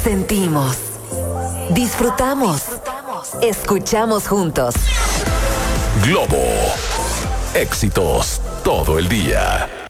Sentimos, disfrutamos, escuchamos juntos. Globo. Éxitos todo el día.